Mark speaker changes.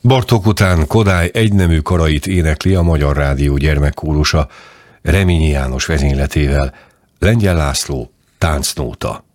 Speaker 1: Bartók után Kodály egynemű karait énekli a Magyar Rádió gyermekkórusa Reményi János vezényletével. Lengyel László, táncnóta.